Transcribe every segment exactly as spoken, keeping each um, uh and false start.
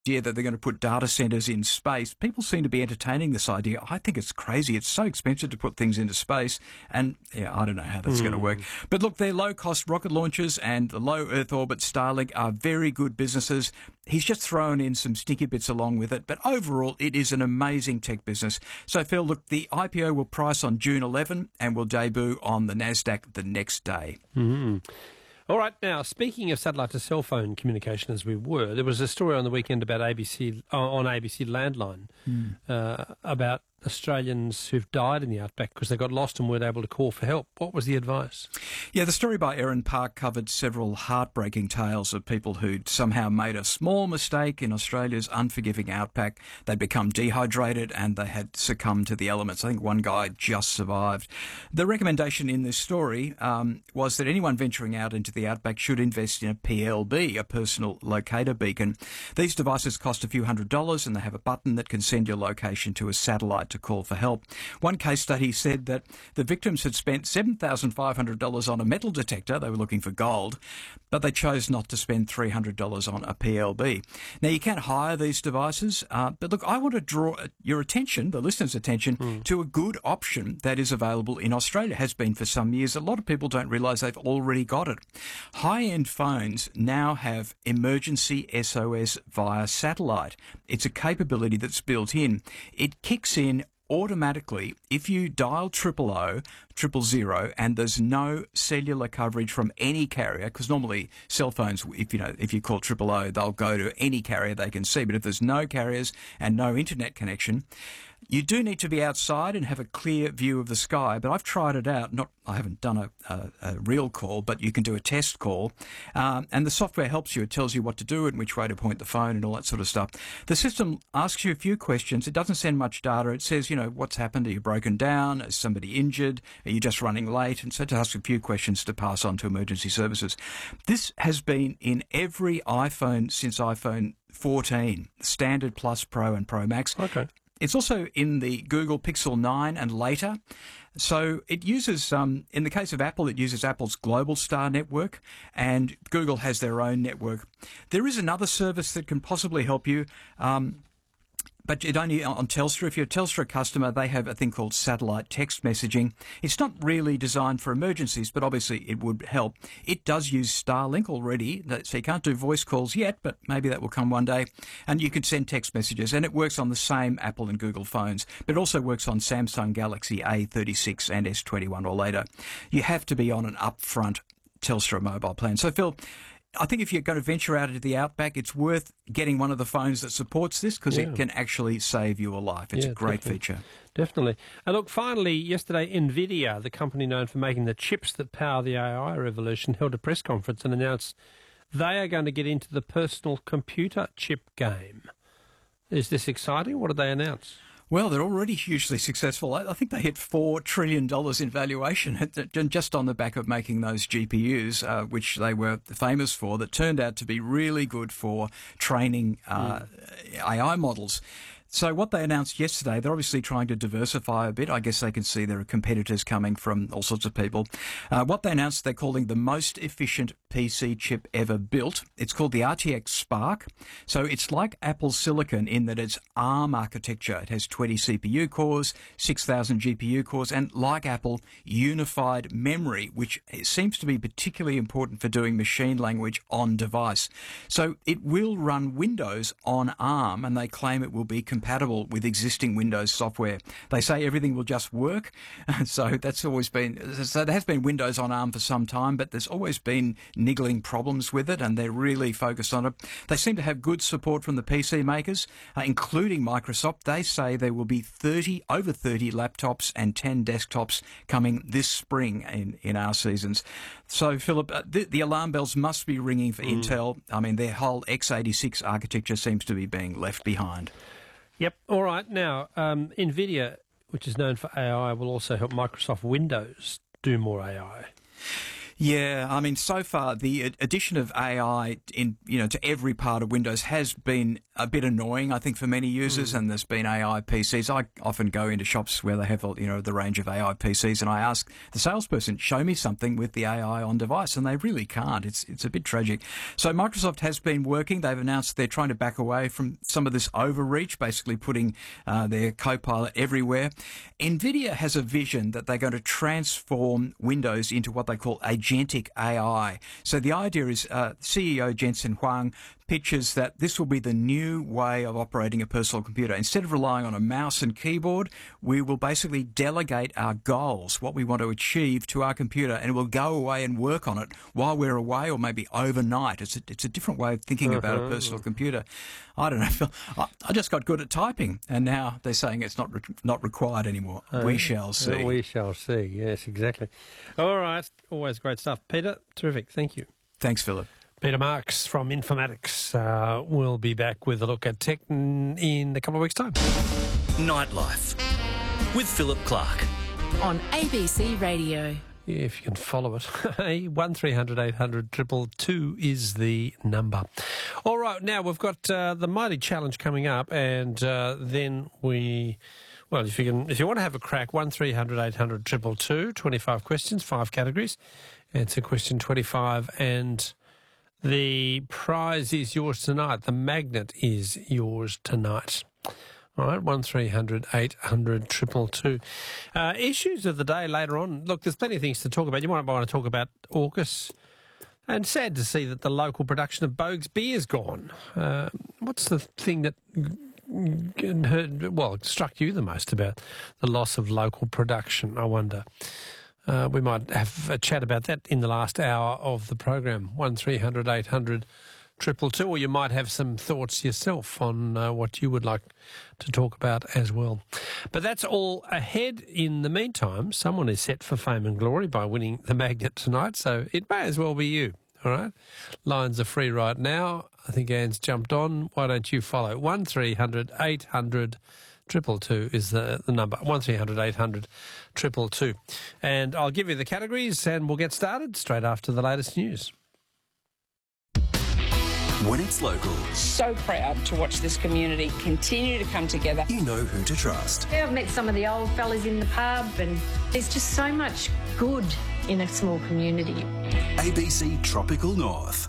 idea that they're going to put data centers in space. People seem to be entertaining this idea. I think it's crazy. It's so expensive to put things into space. And yeah, I don't know how that's mm. going to work. But look, their low-cost rocket launchers and the low Earth orbit Starlink are very good businesses. He's just thrown in some stinky bits along with it. But overall, it is an amazing tech business. So, Phil, look, the I P O will price on June eleventh and will debut on the NASDAQ the next day. Mm-hmm. All right, now, speaking of satellite to cell phone communication as we were, there was a story on the weekend about A B C, on A B C Landline, mm. uh, about Australians who've died in the outback because they got lost and weren't able to call for help. What was the advice? Yeah, the story by Erin Park covered several heartbreaking tales of people who'd somehow made a small mistake in Australia's unforgiving outback. They'd become dehydrated and they had succumbed to the elements. I think one guy just survived. The recommendation in this story um, was that anyone venturing out into the outback should invest in a P L B, a personal locator beacon. These devices cost a few hundred dollars and they have a button that can send your location to a satellite to call for help. One case study said that the victims had spent seven thousand five hundred dollars on a metal detector. They were looking for gold, but they chose not to spend three hundred dollars on a P L B. Now, you can't hire these devices, uh, but look, I want to draw your attention, the listeners' attention, mm. to a good option that is available in Australia, has been for some years. A lot of people don't realise they've already got it. High-end phones now have emergency S O S via satellite. It's a capability that's built in. It kicks in automatically if you dial triple O, triple zero, and there's no cellular coverage from any carrier, because normally cell phones, if you know, if you call triple O, they'll go to any carrier they can see. But if there's no carriers and no internet connection, you do need to be outside and have a clear view of the sky. But I've tried it out. Not, I haven't done a, a, a real call, but you can do a test call. Um, and the software helps you. It tells you what to do and which way to point the phone and all that sort of stuff. The system asks you a few questions. It doesn't send much data. It says, you know, what's happened? Are you broken down? Is somebody injured? Are you just running late? And so it asks a few questions to pass on to emergency services. This has been in every iPhone since iPhone fourteen, Standard, Plus, Pro and Pro Max. Okay. It's also in the Google Pixel nine and later. So it uses, um, in the case of Apple, it uses Apple's Global Star network, and Google has their own network. There is another service that can possibly help you, um, but it only on Telstra. If you're a Telstra customer, they have a thing called satellite text messaging. It's not really designed for emergencies, but obviously it would help. It does use Starlink already, so you can't do voice calls yet, but maybe that will come one day. And you can send text messages, and it works on the same Apple and Google phones, but it also works on Samsung Galaxy A thirty-six and S twenty-one or later. You have to be on an upfront Telstra mobile plan. So, Phil, I think if you're going to venture out into the outback, it's worth getting one of the phones that supports this, because yeah. it can actually save you a life. It's yeah, a great definitely. feature. Definitely. And look, finally, yesterday, NVIDIA, the company known for making the chips that power the A I revolution, held a press conference and announced they are going to get into the personal computer chip game. Is this exciting? What did they announce? Well, they're already hugely successful. I think they hit four trillion dollars in valuation just on the back of making those G P Us, uh, which they were famous for, that turned out to be really good for training uh, mm. A I models. So what they announced yesterday, they're obviously trying to diversify a bit. I guess they can see there are competitors coming from all sorts of people. Uh, what they announced, they're calling the most efficient P C chip ever built. It's called the R T X Spark. So it's like Apple Silicon in that it's ARM architecture. It has twenty C P U cores, six thousand G P U cores, and like Apple, unified memory, which seems to be particularly important for doing machine language on device. So it will run Windows on ARM, and they claim it will be compatible with existing Windows software. They say everything will just work. So that's always been, so there has been Windows on ARM for some time, but there's always been niggling problems with it, and they're really focused on it. They seem to have good support from the P C makers, uh, including Microsoft. They say there will be thirty, over thirty laptops and ten desktops coming this spring in, in our seasons. So, Philip, uh, the, the alarm bells must be ringing for mm. Intel. I mean, their whole x eighty-six architecture seems to be being left behind. Yep. All right. Now, um, NVIDIA, which is known for A I, will also help Microsoft Windows do more A I. Yeah, I mean, so far the addition of A I in you know to every part of Windows has been a bit annoying, I think, for many users. Mm. And there's been A I P Cs. I often go into shops where they have you know the range of A I P Cs, and I ask the salesperson, "Show me something with the A I on device," and they really can't. It's it's a bit tragic. So Microsoft has been working. They've announced they're trying to back away from some of this overreach, basically putting uh, their Copilot everywhere. NVIDIA has a vision that they're going to transform Windows into what they call agentic A I. So the idea is uh, C E O Jensen Huang pitches that this will be the new way of operating a personal computer. Instead of relying on a mouse and keyboard, we will basically delegate our goals, what we want to achieve, to our computer, and it will go away and work on it while we're away or maybe overnight. It's a, it's a different way of thinking uh-huh. about a personal computer. I don't know. I, I just got good at typing, and now they're saying it's not re- not required anymore. Uh, we shall see. We shall see. Yes, exactly. All right. Always great stuff. Peter, terrific. Thank you. Thanks, Philip. Peter Marks from Informatics uh, will be back with a look at tech in a couple of weeks' time. Nightlife with Philip Clark on A B C Radio. Yeah, if you can follow it. one three hundred eight hundred two two two is the number. All right, now we've got uh, the Mighty Challenge coming up, and uh, then we... Well, if you can, if you want to have a crack, one three hundred eight hundred two two two, twenty-five questions, five categories. Answer question twenty-five, and the prize is yours tonight. The magnet is yours tonight. All right, one three hundred eight hundred two two two. Uh, issues of the day later on. Look, there's plenty of things to talk about. You might want to talk about AUKUS. And sad to see that the local production of Boag's beer's gone. Uh, what's the thing that... Heard, well, it struck you the most about the loss of local production, I wonder? Uh, we might have a chat about that in the last hour of the program, one three hundred eight hundred two two two, or you might have some thoughts yourself on uh, what you would like to talk about as well. But that's all ahead. In the meantime, someone is set for fame and glory by winning the magnet tonight, so it may as well be you. All right, lines are free right now. I think Anne's jumped on. Why don't you follow? one three hundred eight hundred two two two is the, the number. one three hundred eight hundred two two two. And I'll give you the categories and we'll get started straight after the latest news. When it's local, so proud to watch this community continue to come together. You know who to trust. Yeah, I've met some of the old fellas in the pub, and there's just so much good in a small community. A B C Tropical North.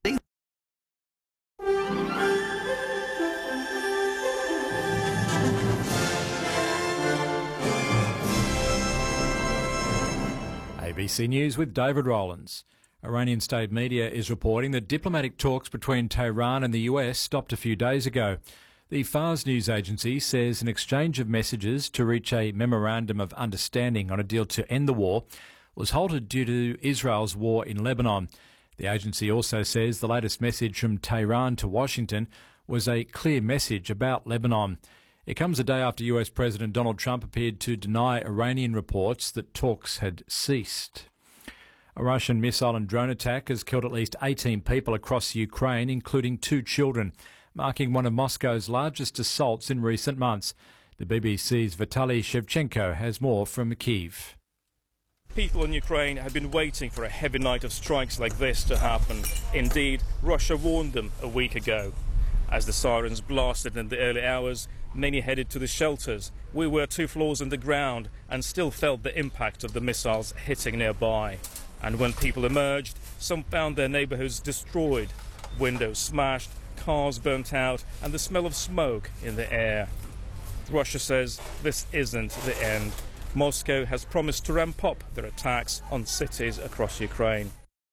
A B C News with David Rowlands. Iranian state media is reporting that diplomatic talks between Tehran and the U S stopped a few days ago. The Fars news agency says an exchange of messages to reach a memorandum of understanding on a deal to end the war was halted due to Israel's war in Lebanon. The agency also says the latest message from Tehran to Washington was a clear message about Lebanon. It comes a day after U S President Donald Trump appeared to deny Iranian reports that talks had ceased. A Russian missile and drone attack has killed at least eighteen people across Ukraine, including two children, marking one of Moscow's largest assaults in recent months. The B B C's Vitaly Shevchenko has more from Kyiv. People in Ukraine have been waiting for a heavy night of strikes like this to happen. Indeed, Russia warned them a week ago. As the sirens blasted in the early hours, many headed to the shelters. We were two floors underground and still felt the impact of the missiles hitting nearby. And when people emerged, some found their neighbourhoods destroyed, windows smashed, cars burnt out, and the smell of smoke in the air. Russia says this isn't the end. Moscow has promised to ramp up their attacks on cities across Ukraine.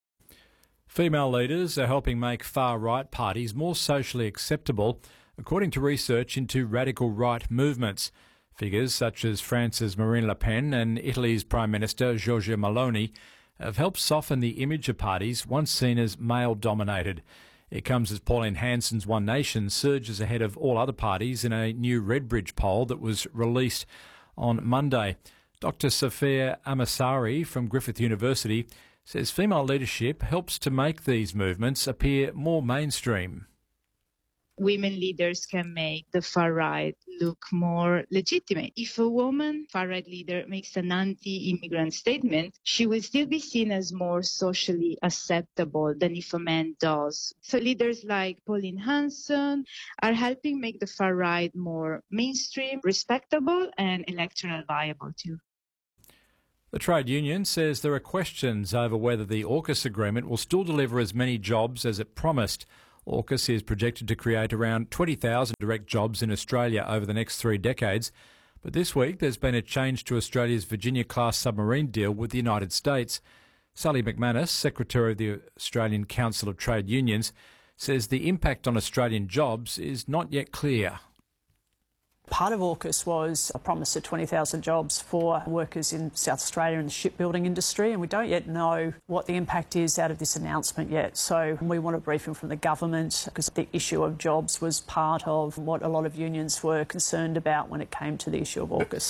Female leaders are helping make far-right parties more socially acceptable, according to research into radical right movements. Figures such as France's Marine Le Pen and Italy's Prime Minister Giorgia Meloni have helped soften the image of parties once seen as male-dominated. It comes as Pauline Hanson's One Nation surges ahead of all other parties in a new Redbridge poll that was released on Monday. Doctor Sophia Amasari from Griffith University says female leadership helps to make these movements appear more mainstream. women leaders can make the far right look more legitimate. If a woman far right leader makes an anti-immigrant statement, she will still be seen as more socially acceptable than if a man does. So leaders like Pauline Hanson are helping make the far right more mainstream, respectable, and electoral viable too. The trade union says there are questions over whether the AUKUS agreement will still deliver as many jobs as it promised. AUKUS is projected to create around twenty thousand direct jobs in Australia over the next three decades. But this week there's been a change to Australia's Virginia-class submarine deal with the United States. Sally McManus, Secretary of the Australian Council of Trade Unions, says the impact on Australian jobs is not yet clear. Part of AUKUS was a promise of twenty thousand jobs for workers in South Australia in the shipbuilding industry, and we don't yet know what the impact is out of this announcement yet. So we want a briefing from the government because the issue of jobs was part of what a lot of unions were concerned about when it came to the issue of AUKUS.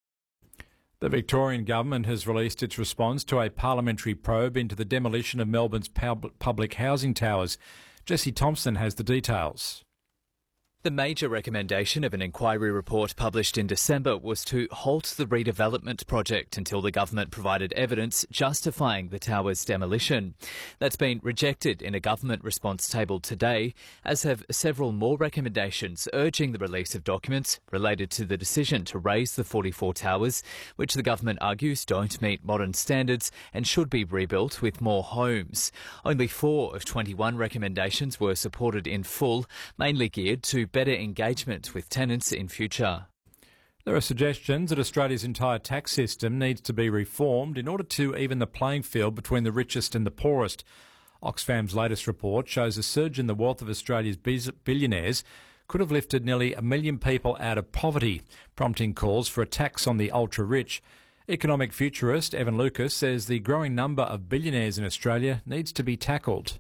The Victorian government has released its response to a parliamentary probe into the demolition of Melbourne's pub- public housing towers. Jesse Thompson has the details. The major recommendation of an inquiry report published in December was to halt the redevelopment project until the government provided evidence justifying the tower's demolition. That's been rejected in a government response tabled today, as have several more recommendations urging the release of documents related to the decision to raise the forty-four towers, which the government argues don't meet modern standards and should be rebuilt with more homes. Only four of twenty-one recommendations were supported in full, mainly geared to better engagement with tenants in future. There are suggestions that Australia's entire tax system needs to be reformed in order to even the playing field between the richest and the poorest. Oxfam's latest report shows a surge in the wealth of Australia's billionaires could have lifted nearly a million people out of poverty, prompting calls for a tax on the ultra-rich. Economic futurist Evan Lucas says the growing number of billionaires in Australia needs to be tackled.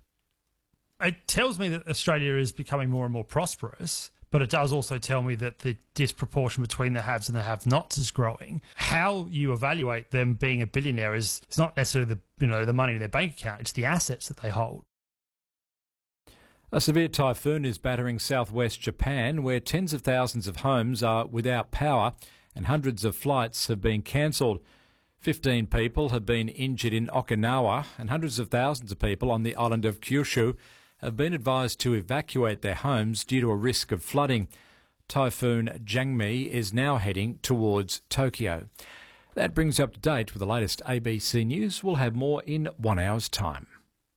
It tells me that Australia is becoming more and more prosperous, but it does also tell me that the disproportion between the haves and the have-nots is growing. How you evaluate them being a billionaire is, is not necessarily the you know the money in their bank account; it's the assets that they hold. A severe typhoon is battering southwest Japan, where tens of thousands of homes are without power and hundreds of flights have been cancelled. Fifteen people have been injured in Okinawa, and hundreds of thousands of people on the island of Kyushu have been advised to evacuate their homes due to a risk of flooding. Typhoon Jangmi is now heading towards Tokyo. That brings you up to date with the latest A B C News. We'll have more in one hour's time.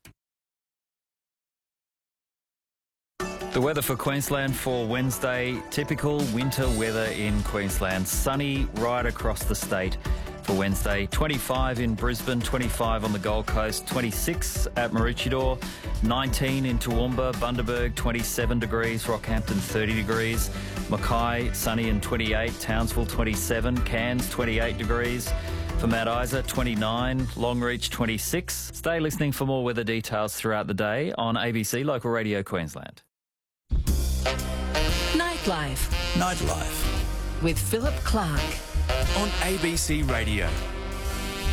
The weather for Queensland for Wednesday, typical winter weather in Queensland. Sunny right across the state for Wednesday. twenty-five in Brisbane, twenty-five on the Gold Coast, twenty-six at Maroochydore, nineteen in Toowoomba, Bundaberg, twenty-seven degrees, Rockhampton thirty degrees, Mackay sunny and twenty-eight, Townsville twenty-seven, Cairns twenty-eight degrees. For Mount Isa, twenty-nine, Longreach, twenty-six. Stay listening for more weather details throughout the day on A B C Local Radio Queensland. Nightlife. Nightlife With Philip Clark. on A B C Radio.